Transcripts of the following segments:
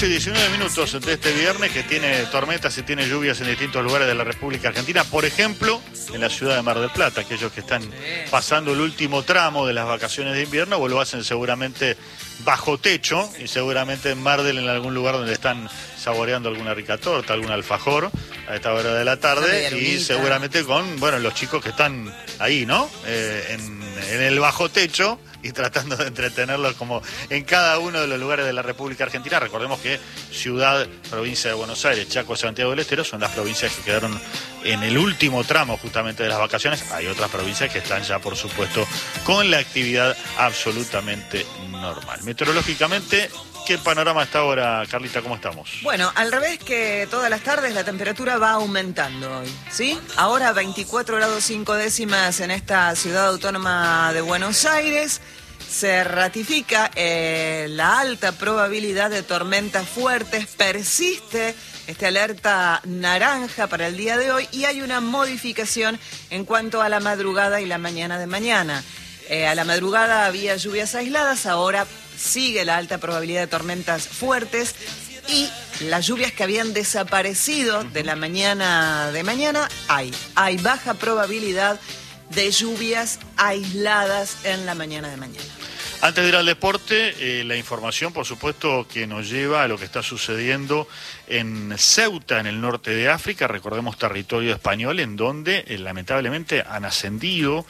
19 minutos de este viernes que tiene tormentas y tiene lluvias en distintos lugares de la República Argentina, por ejemplo en la ciudad de Mar del Plata. Aquellos que están pasando el último tramo de las vacaciones de invierno, pues lo hacen seguramente bajo techo y seguramente en Mar del, en algún lugar donde están saboreando alguna rica torta, algún alfajor a esta hora de la tarde, y seguramente con, bueno, los chicos que están ahí, ¿no? En el bajo techo y tratando de entretenerlos como en cada uno de los lugares de la República Argentina. Recordemos que Ciudad, provincia de Buenos Aires, Chaco, Santiago del Estero son las provincias que quedaron en el último tramo justamente de las vacaciones. Hay otras provincias que están ya, por supuesto, con la actividad absolutamente normal. Meteorológicamente, ¿qué panorama está ahora, Carlita? ¿Cómo estamos? Bueno, al revés que todas las tardes, la temperatura va aumentando hoy, ¿sí? Ahora 24 grados 5 décimas en esta ciudad autónoma de Buenos Aires. Se ratifica la alta probabilidad de tormentas fuertes. Persiste esta alerta naranja para el día de hoy y hay una modificación en cuanto a la madrugada y la mañana de mañana. A la madrugada había lluvias aisladas, ahora sigue la alta probabilidad de tormentas fuertes y las lluvias que habían desaparecido de la mañana de mañana, hay baja probabilidad de lluvias aisladas en la mañana de mañana. Antes de ir al deporte, la información, por supuesto, que nos lleva a lo que está sucediendo en Ceuta, en el norte de África. Recordemos, territorio español, en donde lamentablemente ha ascendido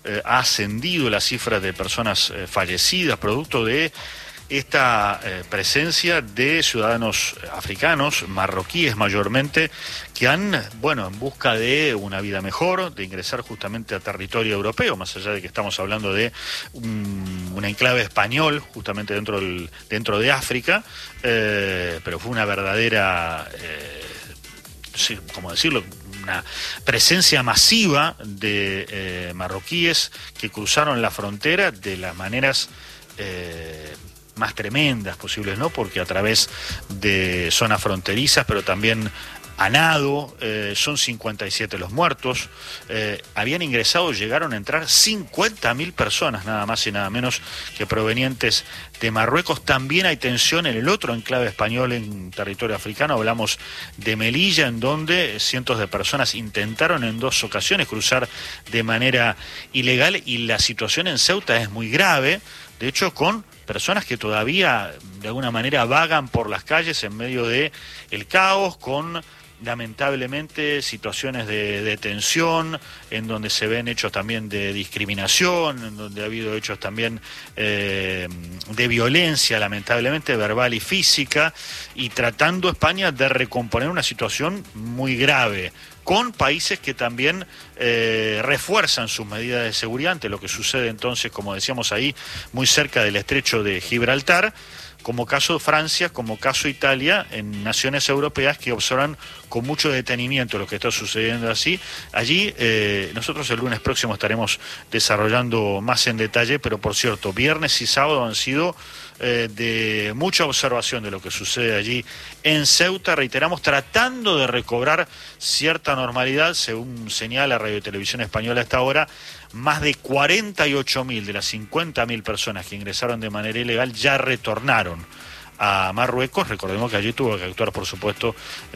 la cifra de personas fallecidas, producto de esta presencia de ciudadanos africanos, marroquíes mayormente, que han, bueno, en busca de una vida mejor, de ingresar justamente a territorio europeo, más allá de que estamos hablando de un enclave español, justamente dentro de África, pero fue una verdadera, ¿cómo decirlo?, una presencia masiva de marroquíes que cruzaron la frontera de las maneras más tremendas posibles, ¿no? Porque a través de zonas fronterizas, pero también a nado, son 57 los muertos. Habían ingresado, llegaron a entrar 50.000 personas, nada más y nada menos, que provenientes de Marruecos. También hay tensión en el otro enclave español en territorio africano. Hablamos de Melilla, en donde cientos de personas intentaron en 2 ocasiones cruzar de manera ilegal, y la situación en Ceuta es muy grave, de hecho con personas que todavía de alguna manera vagan por las calles en medio de el caos, con lamentablemente situaciones de tensión, en donde se ven hechos también de discriminación, en donde ha habido hechos también de violencia, lamentablemente verbal y física, y tratando España de recomponer una situación muy grave, con países que también refuerzan sus medidas de seguridad ante lo que sucede entonces, como decíamos ahí, muy cerca del estrecho de Gibraltar, como caso Francia, como caso Italia, en naciones europeas que observan con mucho detenimiento lo que está sucediendo allí. Nosotros el lunes próximo estaremos desarrollando más en detalle, pero por cierto, viernes y sábado han sido de mucha observación de lo que sucede allí en Ceuta, reiteramos, tratando de recobrar cierta normalidad, según señala Radio y Televisión Española hasta ahora. Más de 48.000 de las 50.000 personas que ingresaron de manera ilegal ya retornaron a Marruecos. Recordemos que allí tuvo que actuar, por supuesto,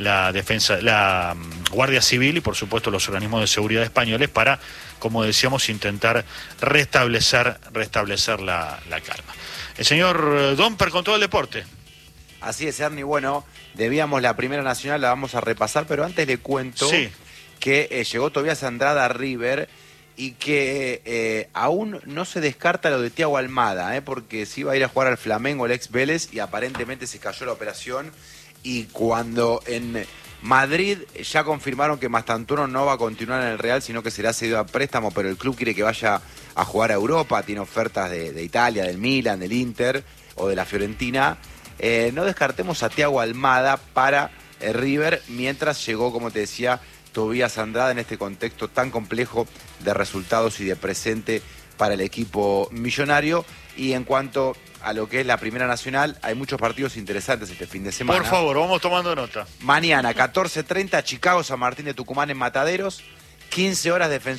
la Guardia Civil y, por supuesto, los organismos de seguridad españoles para, como decíamos, intentar restablecer la calma. El señor Domper con todo el deporte. Así es, Ernie. Bueno, debíamos la Primera Nacional, la vamos a repasar, pero antes le cuento que llegó Tobias Andrada a River y que aún no se descarta lo de Thiago Almada, porque se iba a ir a jugar al Flamengo, el ex Vélez, y aparentemente se cayó la operación. Y cuando en Madrid ya confirmaron que Mastantuono no va a continuar en el Real, sino que será cedido a préstamo, pero el club quiere que vaya a jugar a Europa, tiene ofertas de Italia, del Milan, del Inter o de la Fiorentina. No descartemos a Thiago Almada para River, mientras llegó, como te decía, Tobias Andrada en este contexto tan complejo de resultados y de presente para el equipo millonario. Y en cuanto a lo que es la Primera Nacional, hay muchos partidos interesantes este fin de semana. Por favor, vamos tomando nota. Mañana, 14:30, Chicago, San Martín de Tucumán en Mataderos, 15 horas Defensor